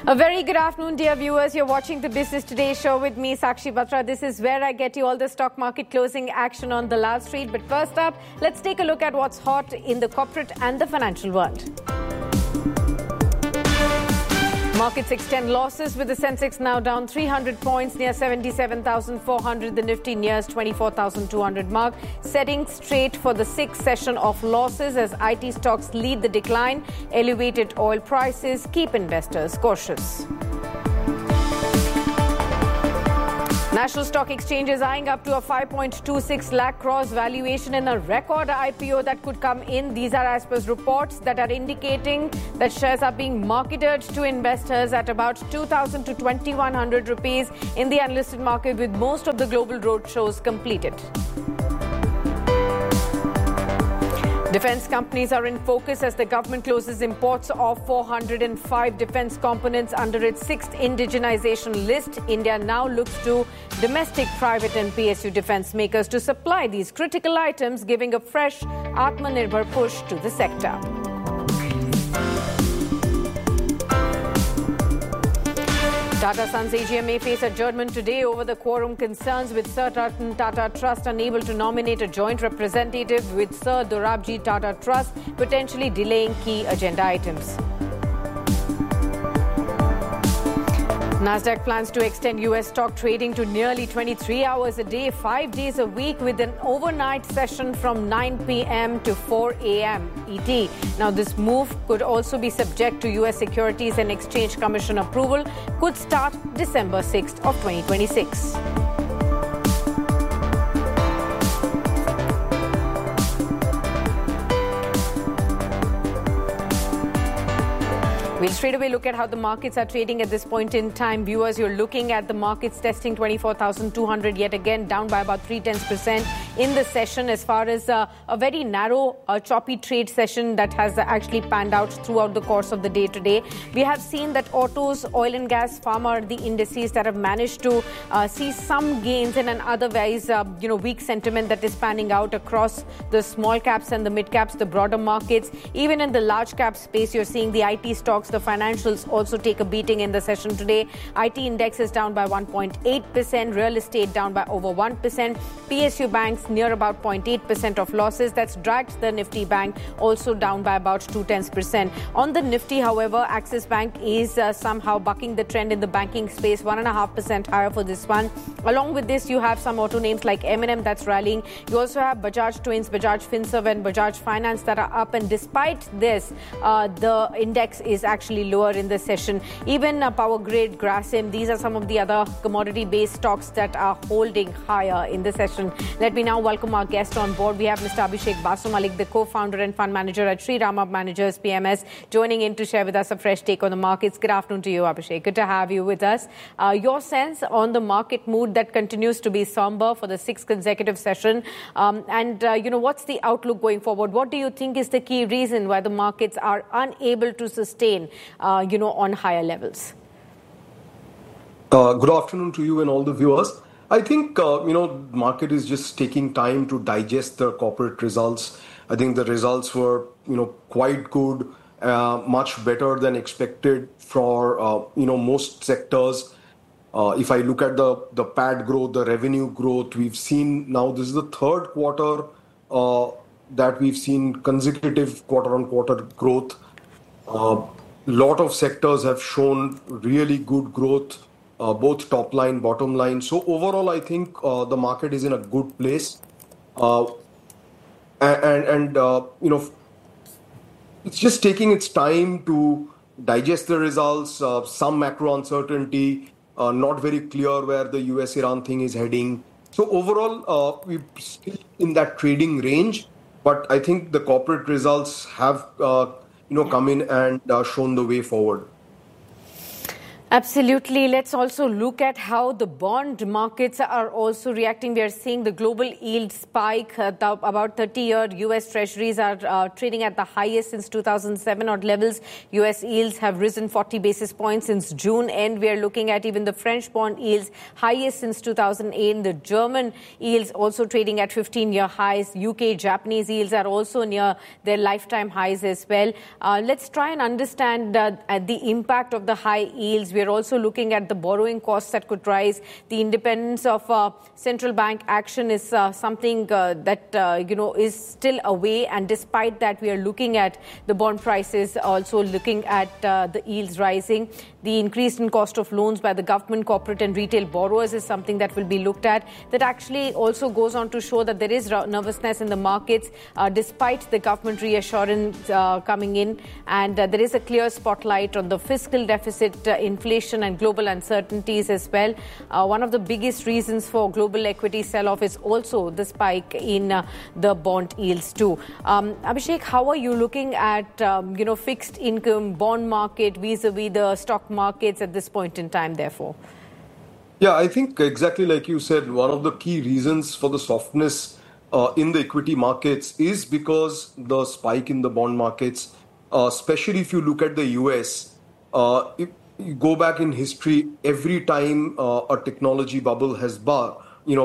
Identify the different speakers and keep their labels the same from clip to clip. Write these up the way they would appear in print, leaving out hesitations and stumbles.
Speaker 1: A very good afternoon, dear viewers. You're watching the Business Today show with me, Sakshi Batra. This is where I get you all the stock market closing action on Dalal Street. But first up, let's take a look at what's hot in the corporate and the financial world. Markets extend losses with the Sensex now down 300 points near 77,400. The Nifty nears 24,200 mark, setting straight for the sixth session of losses as IT stocks lead the decline. Elevated oil prices keep investors cautious. National Stock Exchange is eyeing up to a 5.26 lakh cross valuation in a record IPO that could come in. These are as per reports that are indicating that shares are being marketed to investors at about 2,000 to 2,100 rupees in the unlisted market, with most of the global roadshows completed. Defense companies are in focus as the government closes imports of 405 defense components under its sixth indigenization list. India now looks to domestic, private and PSU defense makers to supply these critical items, giving a fresh Atmanirbhar push to the sector. Tata Sons AGM may face adjournment today over the quorum concerns, with Sir Ratan Tata Trust unable to nominate a joint representative with Sir Dorabji Tata Trust, potentially delaying key agenda items. Nasdaq plans to extend U.S. stock trading to nearly 23 hours a day, 5 days a week, with an overnight session from 9 p.m. to 4 a.m. ET. Now, this move could also be subject to U.S. Securities and Exchange Commission approval, could start December 6th of 2026. We'll straight away look at how the markets are trading at this point in time. Viewers, you're looking at the markets testing 24,200 yet again, down by about 0.3% in the session, as far as a very narrow, choppy trade session that has actually panned out throughout the course of the day today. We have seen that autos, oil and gas, pharma are the indices that have managed to see some gains in an otherwise weak sentiment that is panning out across the small caps and the mid caps, the broader markets. Even in the large cap space, you're seeing the IT stocks, the financials also take a beating in the session today. IT index is down by 1.8%, real estate down by over 1%, PSU banks near about 0.8% of losses. That's dragged the Nifty Bank also down by about 0.2%. On the Nifty, however, Axis Bank is somehow bucking the trend in the banking space, 1.5% higher for this one. Along with this, you have some auto names like M&M that's rallying. You also have Bajaj Twins, Bajaj Finserv and Bajaj Finance that are up, and despite this, the index is actually lower in the session. Even Power Grid, Grasim, these are some of the other commodity-based stocks that are holding higher in the session. Let me now welcome our guest on board. We have Mr. Abhishek Basu Malik, the co-founder and fund manager at Sri Rama Managers PMS, joining in to share with us a fresh take on the markets. Good afternoon to you, Abhishek. Good to have you with us. Your sense on the market mood that continues to be somber for the sixth consecutive session, what's the outlook going forward? What do you think is the key reason why the markets are unable to sustain on higher levels?
Speaker 2: Good afternoon to you and all the viewers. I think, market is just taking time to digest the corporate results. I think the results were, quite good, much better than expected for, most sectors. If I look at the PAT growth, the revenue growth, we've seen now this is the third quarter that we've seen consecutive quarter-on-quarter growth. Lot of sectors have shown really good growth, both top line, bottom line. So overall, I think the market is in a good place. It's just taking its time to digest the results. Some macro uncertainty, not very clear where the US-Iran thing is heading. So overall, we're still in that trading range. But I think the corporate results have come in and shown the way forward.
Speaker 1: Absolutely. Let's also look at how the bond markets are also reacting. We are seeing the global yield spike. About 30-year U.S. Treasuries are trading at the highest since 2007 odd levels. U.S. yields have risen 40 basis points since June end. We are looking at even the French bond yields highest since 2008. The German yields also trading at 15-year highs. UK, Japanese yields are also near their lifetime highs as well. Let's try and understand the impact of the high yields. We are also looking at the borrowing costs that could rise. The independence of central bank action is something that is still away, and despite that, we are looking at the bond prices also looking at the yields rising. The increase in cost of loans by the government, corporate and retail borrowers is something that will be looked at. That actually also goes on to show that there is nervousness in the markets despite the government reassurance coming in, and there is a clear spotlight on the fiscal deficit, inflation and global uncertainties as well. One of the biggest reasons for global equity sell-off is also the spike in the bond yields too. Abhishek, how are you looking at fixed income bond market vis-a-vis the stock markets at this point in time, therefore?
Speaker 2: Yeah, I think exactly like you said, one of the key reasons for the softness in the equity markets is because the spike in the bond markets, especially if you look at the US. If you go back in history, every time a technology bubble has burst,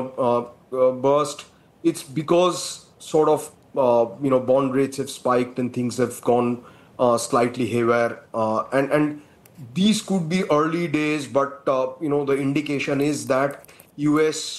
Speaker 2: it's because sort of bond rates have spiked and things have gone slightly haywire, and these could be early days, but the indication is that US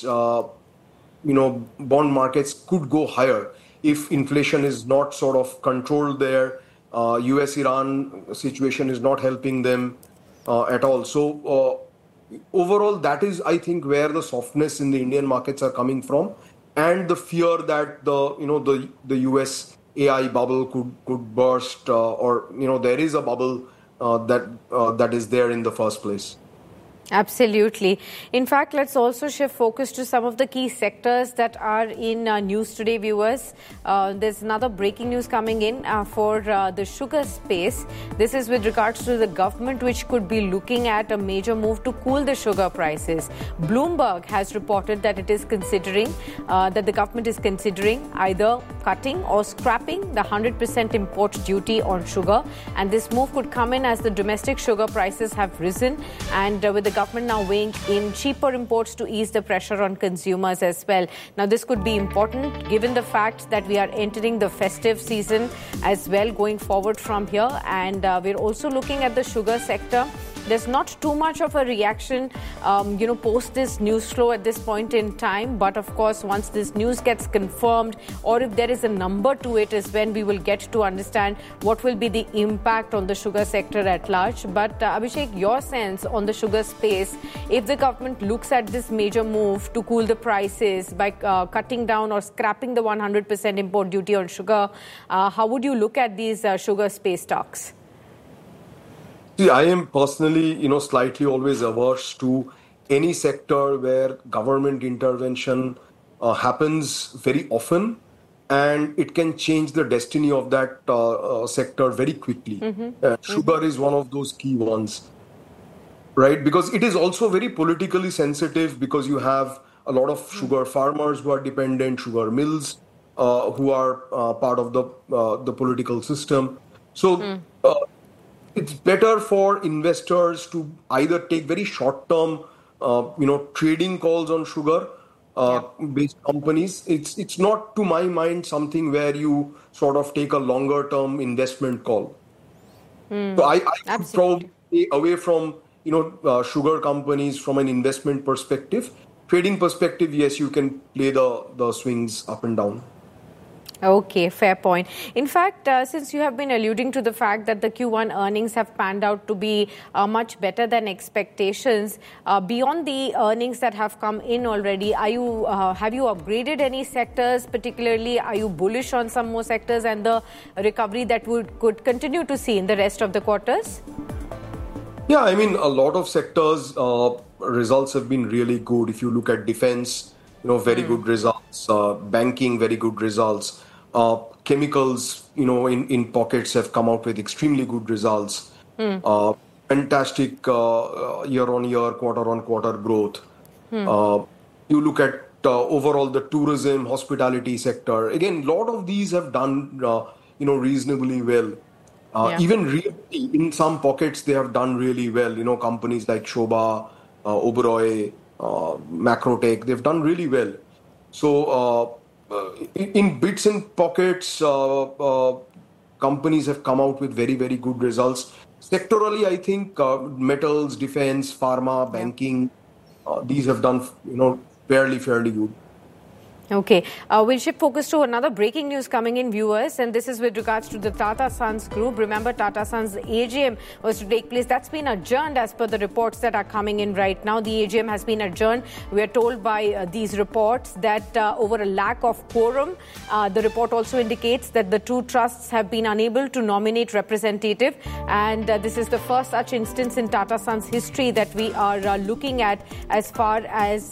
Speaker 2: bond markets could go higher if inflation is not sort of controlled there. US-Iran situation is not helping them at all. So overall, that is, I think, where the softness in the Indian markets are coming from, and the fear that the US AI bubble could burst, or there is a bubble that is there in the first place.
Speaker 1: Absolutely. In fact, let's also shift focus to some of the key sectors that are in news today, viewers. There's another breaking news coming in for the sugar space. This is with regards to the government, which could be looking at a major move to cool the sugar prices. Bloomberg has reported that it is considering, that the government is considering either cutting or scrapping the 100% import duty on sugar. And this move could come in as the domestic sugar prices have risen, and with the government now weighing in cheaper imports to ease the pressure on consumers as well. Now, this could be important given the fact that we are entering the festive season as well going forward from here, and we're also looking at the sugar sector. There's not too much of a reaction, post this news flow at this point in time. But of course, once this news gets confirmed, or if there is a number to it, is when we will get to understand what will be the impact on the sugar sector at large. But Abhishek, your sense on the sugar space, if the government looks at this major move to cool the prices by cutting down or scrapping the 100% import duty on sugar, how would you look at these sugar space stocks?
Speaker 2: See, I am personally, slightly always averse to any sector where government intervention happens very often, and it can change the destiny of that sector very quickly. Sugar is one of those key ones, right? Because it is also very politically sensitive, because you have a lot of sugar farmers who are dependent, sugar mills who are part of the political system. So it's better for investors to either take very short-term, trading calls on sugar-based companies. It's not, to my mind, something where you sort of take a longer-term investment call. So I would probably stay away from sugar companies from an investment perspective. Trading perspective, yes, you can play the swings up and down.
Speaker 1: Okay, fair point. In fact, since you have been alluding to the fact that the Q1 earnings have panned out to be much better than expectations, beyond the earnings that have come in already, have you upgraded any sectors particularly? Are you bullish on some more sectors and the recovery that could continue to see in the rest of the quarters?
Speaker 2: Yeah, I mean, a lot of sectors results have been really good. If you look at defense, very good results. Banking, very good results. Chemicals, in pockets have come out with extremely good results. And fantastic year-on-year, quarter-on-quarter growth. You look at overall the tourism, hospitality sector. Again, a lot of these have done reasonably well. Even realty, in some pockets, they have done really well. Companies like Shobha, Oberoi, Macrotech, they've done really well. So in bits and pockets, companies have come out with very, very good results. Sectorally, I think metals, defense, pharma, banking, these have done fairly good.
Speaker 1: Okay, we'll shift focus to another breaking news coming in, viewers, and this is with regards to the Tata Sons Group. Remember, Tata Sons AGM was to take place. That's been adjourned as per the reports that are coming in right now. The AGM has been adjourned. We are told by these reports that over a lack of quorum, the report also indicates that the two trusts have been unable to nominate representative, and this is the first such instance in Tata Sons history that we are looking at as far as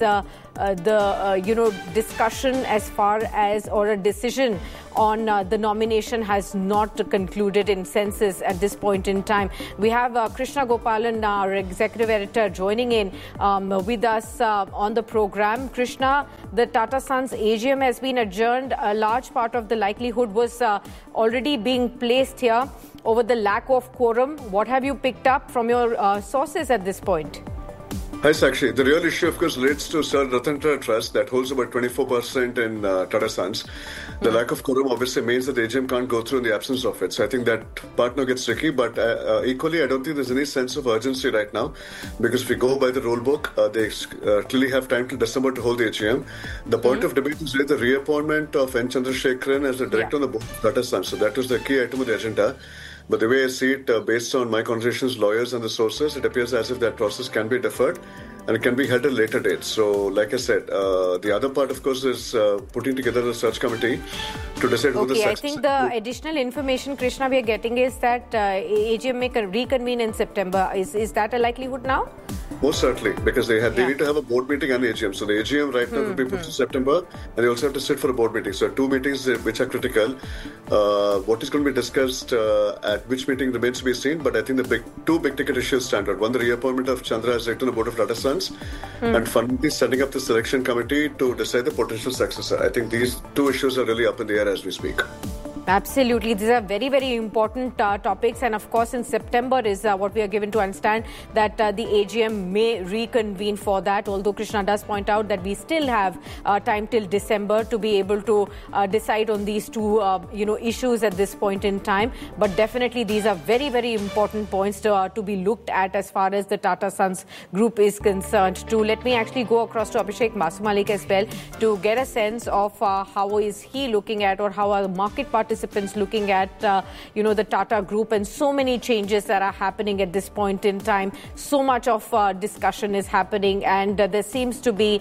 Speaker 1: the discussion as far as or a decision on the nomination has not concluded in census at this point in time. We have Krishna Gopalan, our executive editor, joining in with us on the program. Krishna, the Tata Sons AGM has been adjourned. A large part of the likelihood was already being placed here over the lack of quorum. What have you picked up from your sources at this point?
Speaker 3: Hi, Sakshi. The real issue, of course, relates to Sir Ratan Tata Trust that holds about 24% in Tata Sons. The lack of quorum obviously means that the AGM can't go through in the absence of it. So I think that part now gets tricky. But equally, I don't think there's any sense of urgency right now, because if we go by the rule book, they clearly have time till December to hold the AGM. The point of debate is really the reappointment of N. Chandrasekharan as the director on the board of Tata Sons. So that was the key item of the agenda. But the way I see it, based on my conversations, lawyers and the sources, it appears as if that process can be deferred and it can be held at a later date. So, like I said, the other part, of course, is putting together a search committee to decide who the successor.
Speaker 1: I think the additional information, Krishna, we are getting is that AGM may reconvene in September. Is that a likelihood now?
Speaker 3: Most certainly, because they need to have a board meeting and AGM. So the AGM right now will be pushed to September, and they also have to sit for a board meeting. So two meetings which are critical. What is going to be discussed at which meeting remains to be seen. But I think the two big ticket issues stand out. One, the reappointment of Chandra as director on the board of Tata Sons, and finally setting up the selection committee to decide the potential successor. I think these two issues are really up in the air as we speak.
Speaker 1: Absolutely. These are very, very important topics. And of course, in September is what we are given to understand that the AGM may reconvene for that. Although Krishna does point out that we still have time till December to be able to decide on these two, issues at this point in time. But definitely, these are very, very important points to be looked at as far as the Tata Sons Group is concerned. Let me actually go across to Abhishek Masumalik as well to get a sense of how is he looking at, or how are the market participants looking at, the Tata Group, and so many changes that are happening at this point in time. So much of discussion is happening, and there seems to be,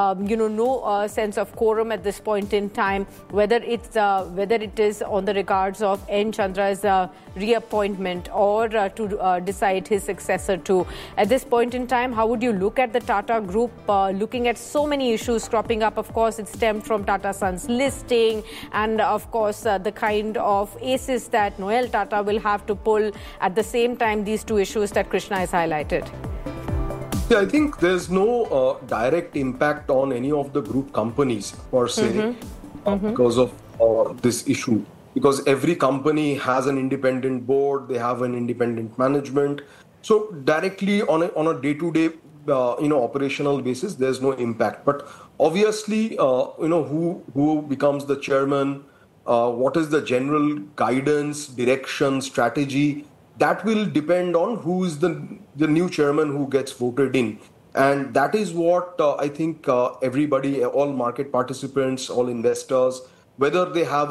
Speaker 1: no sense of quorum at this point in time. Whether it is on the regards of N. Chandra's reappointment or to decide his successor too. At this point in time, how would you look at the Tata Group? Looking at so many issues cropping up. Of course, it stemmed from Tata Sons listing, and of course the kind of aces that Noel Tata will have to pull. At the same time, these two issues that Krishna has highlighted.
Speaker 2: Yeah, I think there's no direct impact on any of the group companies per se because of this issue. Because every company has an independent board, they have an independent management. So directly on a day-to-day, operational basis, there's no impact. But obviously, who becomes the chairman, what is the general guidance, direction, strategy, that will depend on who is the new chairman who gets voted in. And that is what I think everybody, all market participants, all investors, whether they have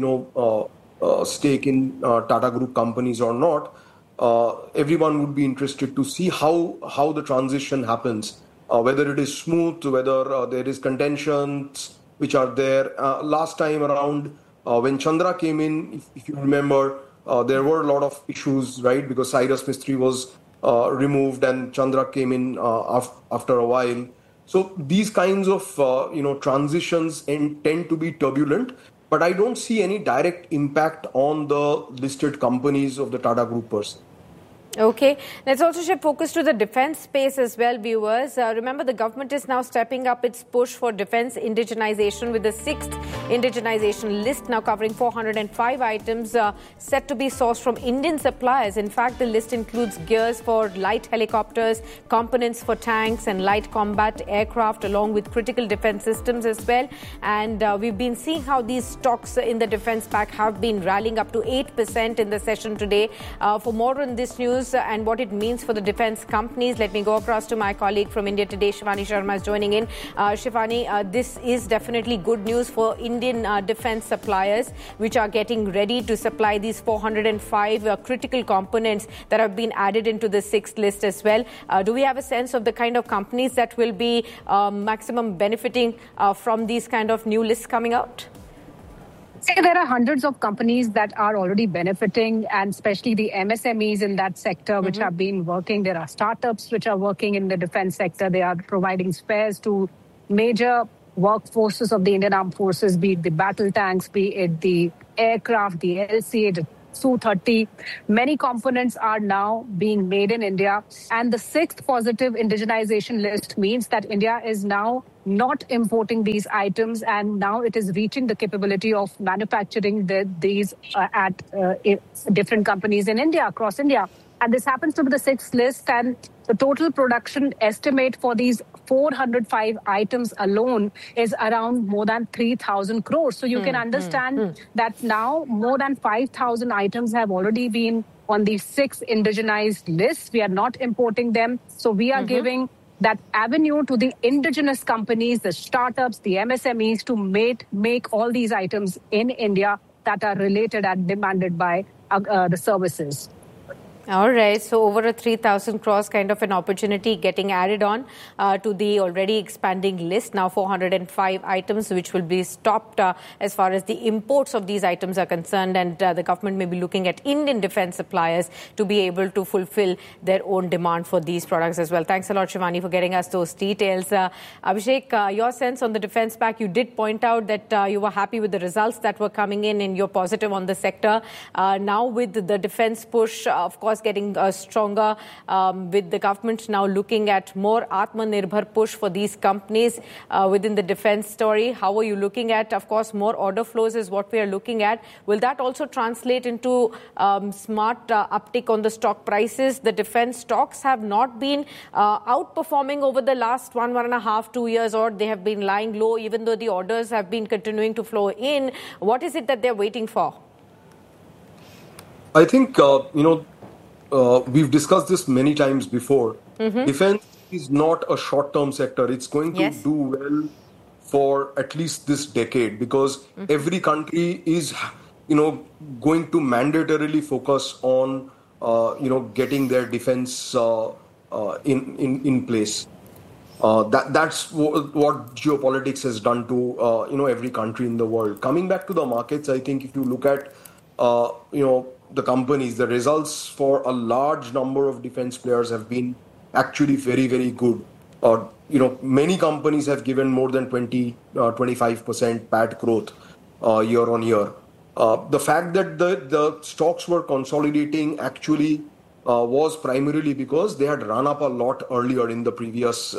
Speaker 2: a stake in Tata Group companies or not, everyone would be interested to see how the transition happens, whether it is smooth, whether there is contentions which are there. Last time around, when Chandra came in, if you remember, there were a lot of issues, right? Because Cyrus Mistry was removed and Chandra came in after a while. So these kinds of transitions tend to be turbulent, but I don't see any direct impact on the listed companies of the Tata Group per se.
Speaker 1: Okay. Let's also shift focus to the defense space as well, viewers. Remember, the government is now stepping up its push for defense indigenization with the 6th indigenization list now covering 405 items set to be sourced from Indian suppliers. In fact, the list includes gears for light helicopters, components for tanks and light combat aircraft, along with critical defense systems as well. And we've been seeing how these stocks in the defense pack have been rallying up to 8% in the session today. For more on this news and what it means for the defense companies, let me go across to my colleague from India Today, Shivani Sharma is joining in. Shivani, this is definitely good news for Indian defense suppliers, which are getting ready to supply these 405 critical components that have been added into the 6th list as well. Do we have a sense of the kind of companies that will be maximum benefiting from these kind of new lists coming out?
Speaker 4: There are hundreds of companies that are already benefiting, and especially the MSMEs in that sector, which have been working. There are startups which are working in the defense sector. They are providing spares to major workforces of the Indian Armed Forces, be it the battle tanks, be it the aircraft, the LCA, the Su-30. Many components are now being made in India. And the 6th positive indigenization list means that India is now not importing these items, and now it is reaching the capability of manufacturing these at different companies in India, across India. And this happens to be the 6th list, and the total production estimate for these 405 items alone is around more than 3,000 crores. So you can understand that now more than 5,000 items have already been on the 6th indigenized list. We are not importing them. So we are giving that avenue to the indigenous companies, the startups, the MSMEs to make all these items in India that are related and demanded by the services.
Speaker 1: All right. So over a 3,000 crores kind of an opportunity getting added on to the already expanding list. Now 405 items which will be stopped as far as the imports of these items are concerned. And the government may be looking at Indian defense suppliers to be able to fulfill their own demand for these products as well. Thanks a lot, Shivani, for getting us those details. Abhishek, your sense on the defense pack, you did point out that you were happy with the results that were coming in and you're positive on the sector. Now with the defense push, of course, getting stronger with the government now looking at more Atmanirbhar push for these companies within the defense story. How are you looking at, of course, more order flows is what we are looking at. Will that also translate into smart uptick on the stock prices? The defense stocks have not been outperforming over the last 1.5, 2 years, or they have been lying low even though the orders have been continuing to flow in. What is it that they're waiting for?
Speaker 2: I think, we've discussed this many times before. Defense is not a short-term sector. It's going to do well for at least this decade because every country is, going to mandatorily focus on, getting their defense in place. That's what geopolitics has done to, every country in the world. Coming back to the markets, I think if you look at, the companies, the results for a large number of defense players have been actually very, very good. Many companies have given more than 25% PAT growth year on year. The fact that the stocks were consolidating actually was primarily because they had run up a lot earlier in the previous,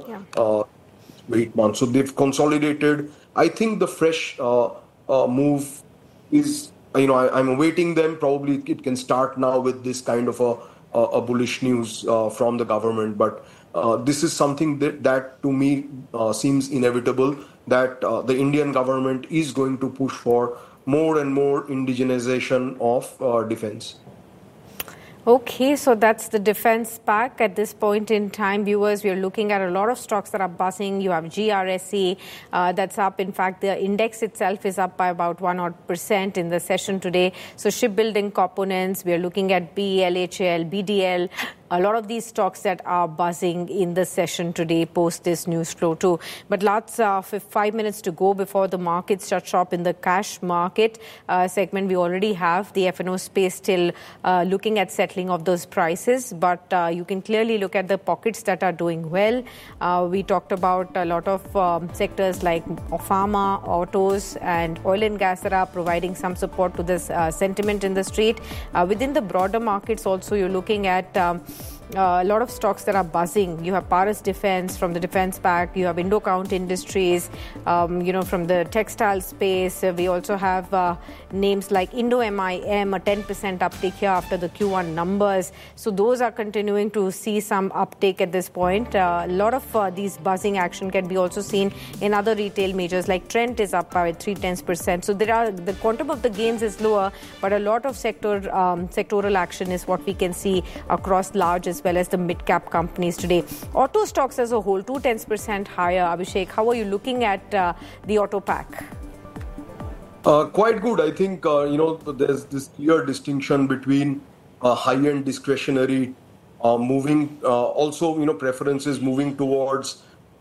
Speaker 2: 8 months. So they've consolidated. I think the fresh move is, I'm awaiting them. Probably it can start now with this kind of a bullish news from the government. But this is something that to me seems inevitable, that the Indian government is going to push for more and more indigenization of defense.
Speaker 1: Okay, so that's the defense pack at this point in time. Viewers, we are looking at a lot of stocks that are buzzing. You have GRSE that's up. In fact, the index itself is up by about 1% in the session today. So shipbuilding components, we are looking at BEL, HAL, BDL, a lot of these stocks that are buzzing in the session today post this news flow too. But lots of 5 minutes to go before the markets shut shop in the cash market segment. We already have the F&O space still looking at settling of those prices, but you can clearly look at the pockets that are doing well. We talked about a lot of sectors like pharma, autos and oil and gas that are providing some support to this sentiment in the street. Within the broader markets also, you're looking at a lot of stocks that are buzzing. You have Paras Defense from the defense pack. You have Indocount Industries, from the textile space. We also have names like Indo-MIM, a 10% uptick here after the Q1 numbers. So those are continuing to see some uptake at this point. A lot of these buzzing action can be also seen in other retail majors, like Trent is up by 0.3%. So the quantum of the gains is lower, but a lot of sectoral action is what we can see across large as well as the mid-cap companies today. Auto stocks as a whole, 0.2% higher. Abhishek, how are you looking at the auto pack?
Speaker 2: Quite good. I think, there's this clear distinction between high-end discretionary moving, also, preferences moving towards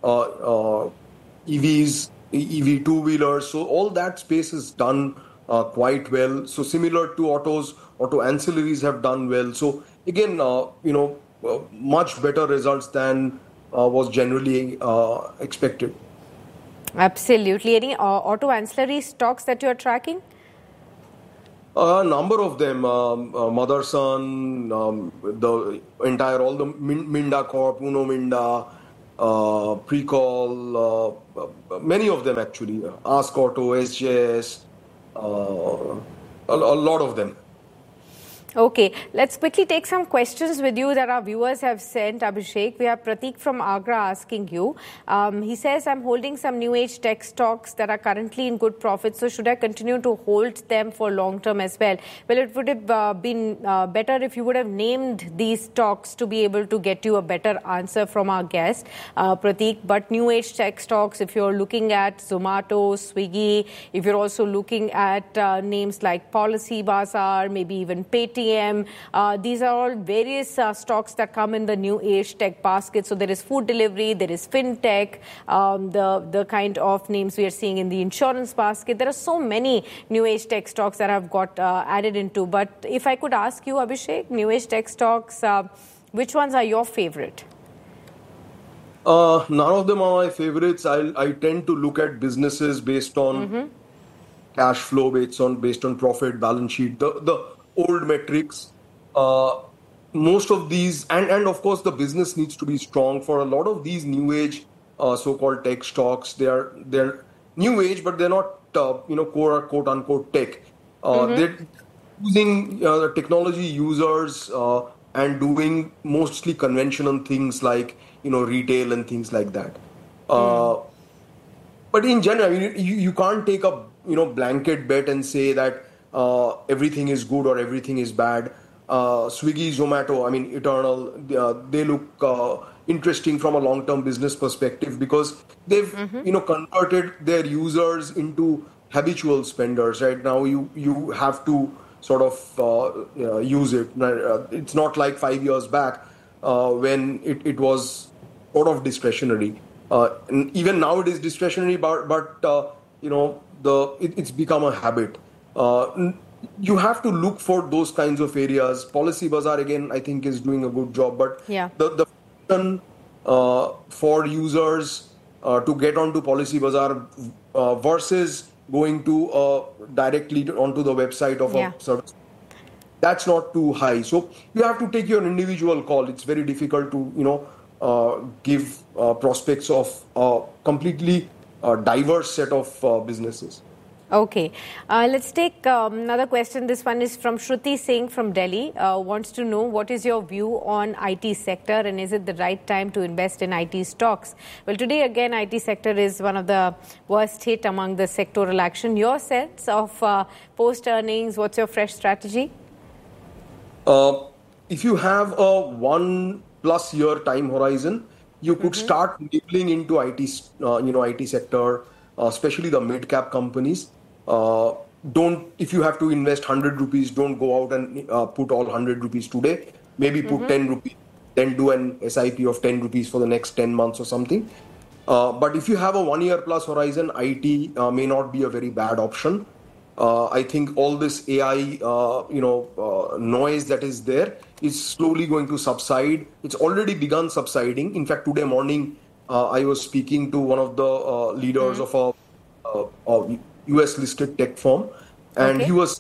Speaker 2: EVs, EV two-wheelers. So all that space is done quite well. So similar to autos, auto ancillaries have done well. So again, much better results than was generally expected.
Speaker 1: Absolutely. Any auto ancillary stocks that you are tracking?
Speaker 2: A number of them, Motherson, all the Minda Corp, Uno Minda, Precall, many of them actually, Ask Auto, SJS, a lot of them.
Speaker 1: Okay, let's quickly take some questions with you that our viewers have sent, Abhishek. We have Pratik from Agra asking you. He says, I'm holding some new age tech stocks that are currently in good profit. So should I continue to hold them for long term as well? Well, it would have been better if you would have named these stocks to be able to get you a better answer from our guest, Pratik. But new age tech stocks, if you're looking at Zomato, Swiggy, if you're also looking at names like Policy Bazaar, maybe even Paytm, these are all various stocks that come in the new age tech basket. So there is food delivery, there is fintech, the kind of names we are seeing in the insurance basket. There are so many new age tech stocks that have got added into. But if I could ask you, Abhishek, new age tech stocks, which ones are your favorite?
Speaker 2: None of them are my favorites. I tend to look at businesses based on cash flow, based on profit, balance sheet, the old metrics. Most of these, and of course the business needs to be strong. For a lot of these new age so-called tech stocks, they're new age, but they're not core quote unquote tech. They're using technology users and doing mostly conventional things like retail and things like that. But in general, I mean, you can't take a blanket bet and say that everything is good or everything is bad. Swiggy, Zomato, I mean, Eternal, they look interesting from a long-term business perspective because they've converted their users into habitual spenders. Right now, you have to sort of use it. It's not like 5 years back when it was sort of discretionary. And even now it is discretionary, but it's become a habit. You have to look for those kinds of areas. Policy Bazaar, again, I think is doing a good job. But the function for users to get onto Policy Bazaar versus going to directly onto the website of a service, that's not too high. So you have to take your individual call. It's very difficult to give prospects of a completely diverse set of businesses.
Speaker 1: Okay. Let's take another question. This one is from Shruti Singh from Delhi. Wants to know what is your view on IT sector and is it the right time to invest in IT stocks? Well, today again, IT sector is one of the worst hit among the sectoral action. Your sense of post earnings, what's your fresh strategy?
Speaker 2: If you have a 1+ year time horizon, you could start nibbling into IT sector, especially the mid-cap companies. If you have to invest 100 rupees, don't go out and put all 100 rupees today. Maybe put 10 rupees then do an SIP of 10 rupees for the next 10 months or something. But if you have a 1 year plus horizon, IT may not be a very bad option. I think all this AI, noise that is there is slowly going to subside. It's already begun subsiding. In fact, today morning, I was speaking to one of the leaders of a US listed tech firm, and he was,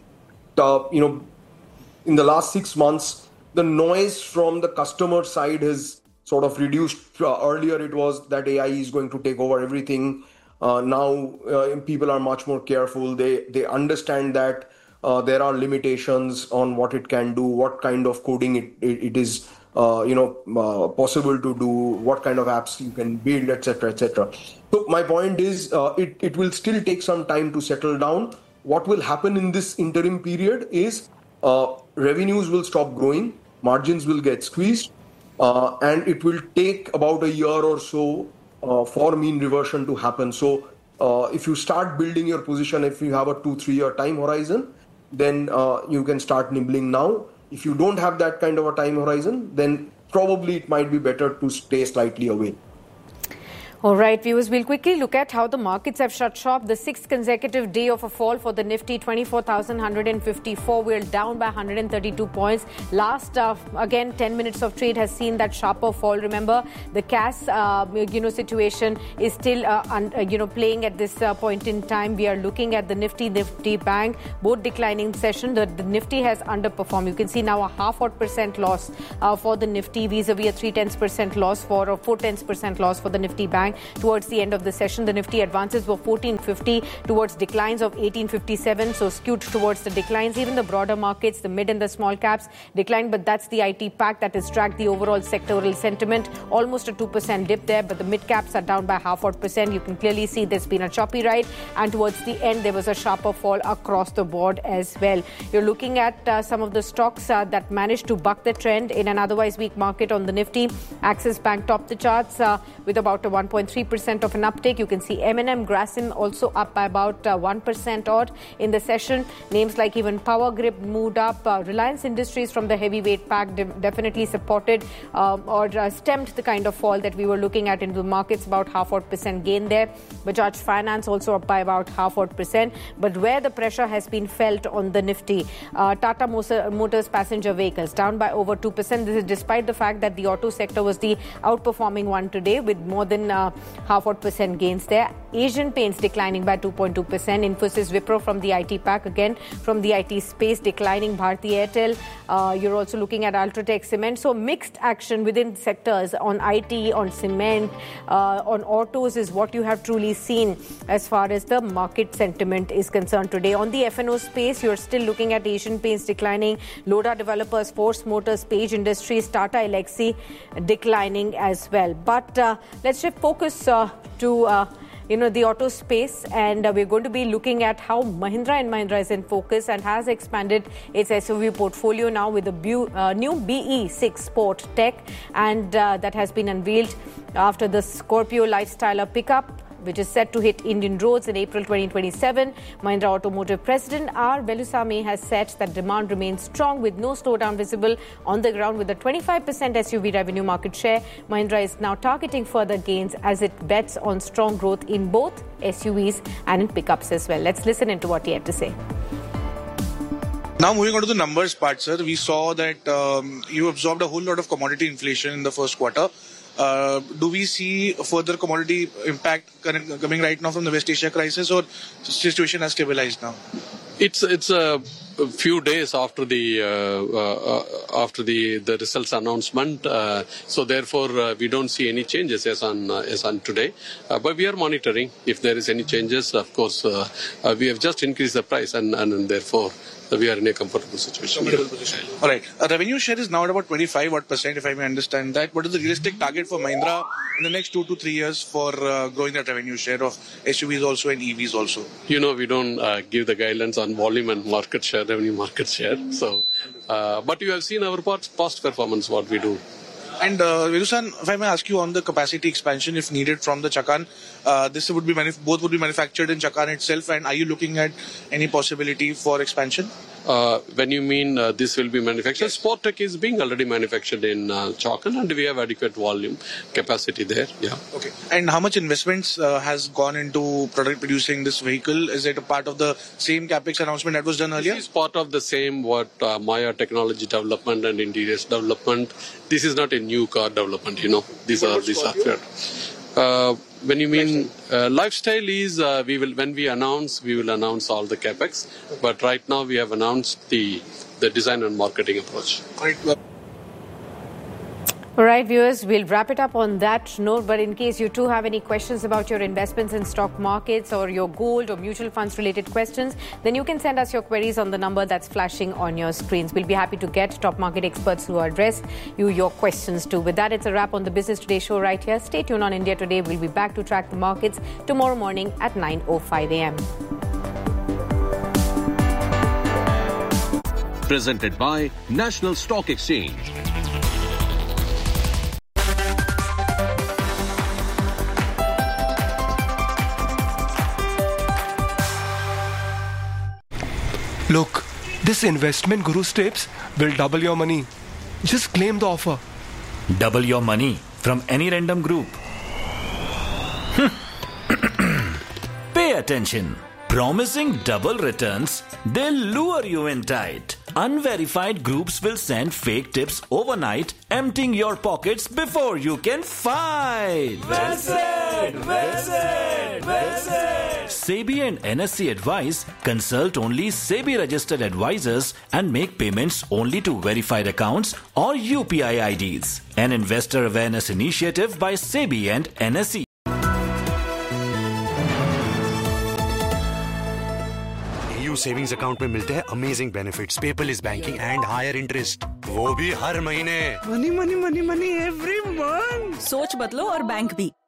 Speaker 2: in the last 6 months, the noise from the customer side has sort of reduced. Earlier, it was that AI is going to take over everything. Now, people are much more careful. They understand that there are limitations on what it can do, what kind of coding it is possible to do, what kind of apps you can build, etc., etc. So my point is, it will still take some time to settle down. What will happen in this interim period is revenues will stop growing, margins will get squeezed, and it will take about a year or so for mean reversion to happen. So if you start building your position, if you have a 2-3 year time horizon, then you can start nibbling now. If you don't have that kind of a time horizon, then probably it might be better to stay slightly away.
Speaker 1: All right, viewers, we'll quickly look at how the markets have shut shop. The 6th consecutive day of a fall for the Nifty, 24,154. We're down by 132 points. Last, again, 10 minutes of trade has seen that sharper fall. Remember, the cash, situation is still, playing at this point in time. We are looking at the Nifty Bank, both declining session. The Nifty has underperformed. You can see now a 0.5% loss for the Nifty vis-a-vis a 0.3% loss for a 0.4% loss for the Nifty Bank. Towards the end of the session, the Nifty advances were 1450 towards declines of 1857, so skewed towards the declines. Even the broader markets, the mid and the small caps declined, but that's the IT pack that has dragged the overall sectoral sentiment. Almost a 2% dip there, but the mid caps are down by 0.5%. You can clearly see there's been a choppy ride, and towards the end there was a sharper fall across the board as well. You're looking at some of the stocks that managed to buck the trend in an otherwise weak market on the Nifty. Axis Bank topped the charts with about a 1.3% of an uptake. You can see M&M, Grasim also up by about 1% odd in the session. Names like even Power Grip moved up. Reliance Industries from the heavyweight pack definitely supported or stemmed the kind of fall that we were looking at into the markets, about 0.5% gain there. Bajaj Finance also up by about 0.5%. But where the pressure has been felt on the Nifty, Tata Motors passenger vehicles down by over 2%. This is despite the fact that the auto sector was the outperforming one today with more than 0.5% gains there. Asian Paints declining by 2.2%. Infosys, Wipro from the IT pack, again from the IT space declining. Bharti Airtel. You're also looking at Ultratech Cement. So mixed action within sectors on IT, on cement, on autos is what you have truly seen as far as the market sentiment is concerned today. On the F&O space, you're still looking at Asian Paints declining, Lodha Developers, Force Motors, Page Industries, Tata Elxsi declining as well. But let's shift focus to the auto space, and we're going to be looking at how Mahindra & Mahindra is in focus and has expanded its SUV portfolio now with a new BE6 Sport Tech, and that has been unveiled after the Scorpio Lifestyler pickup, which is set to hit Indian roads in April 2027. Mahindra Automotive President R. Velusamy has said that demand remains strong with no slowdown visible on the ground. With a 25% SUV revenue market share, Mahindra is now targeting further gains as it bets on strong growth in both SUVs and in pickups as well. Let's listen into what he had to say.
Speaker 5: Now moving on to the numbers part, sir, we saw that you absorbed a whole lot of commodity inflation in the first quarter. Do we see further commodity impact coming right now from the West Asia crisis, or the situation has stabilized now?
Speaker 6: It's a few days after the results announcement, so therefore we don't see any changes as on today. But we are monitoring if there is any changes. Of course, we have just increased the price, and therefore we are in a comfortable situation.
Speaker 5: All right. Revenue share is now at about 25%, if I may understand that. What is the realistic target for Mahindra in the next 2 to 3 years for growing that revenue share of SUVs also and EVs also?
Speaker 6: We don't give the guidelines on volume and market share, revenue market share. So, but you have seen our past performance, what we do.
Speaker 5: And Velusan, if I may ask you on the capacity expansion, if needed from the Chakan, both would be manufactured in Chakan itself, and are you looking at any possibility for expansion?
Speaker 6: When you mean this will be manufactured, Sportech is being already manufactured in Chakan, and we have adequate volume capacity there. Yeah.
Speaker 5: Okay. And how much investments has gone into producing this vehicle? Is it a part of the same capex announcement that was done earlier?
Speaker 6: This is part of the same what Maya technology development and interiors development. This is not a new car development. These are. When you mean lifestyle is when we announce, we will announce all the capex. But right now we have announced the design and marketing approach.
Speaker 1: All right, viewers, we'll wrap it up on that note. But in case you too have any questions about your investments in stock markets or your gold or mutual funds related questions, then you can send us your queries on the number that's flashing on your screens. We'll be happy to get top market experts who address your questions too. With that, it's a wrap on the Business Today show right here. Stay tuned on India Today. We'll be back to track the markets tomorrow morning at 9:05 a.m.
Speaker 7: Presented by National Stock Exchange.
Speaker 8: Look, this investment Guru's tips will double your money. Just claim the offer.
Speaker 9: Double your money from any random group. Pay attention. Promising double returns, they'll lure you in tight. Unverified groups will send fake tips overnight, emptying your pockets before you can fight. Visit! SEBI and NSE advise, consult only SEBI registered advisors and make payments only to verified accounts or UPI IDs. An investor awareness initiative by SEBI and NSE.
Speaker 10: Savings account में मिलते हैं amazing benefits, paperless banking and higher interest, वो भी हर महीने। Money money money money every month.
Speaker 11: सोच बदलो और bank भी।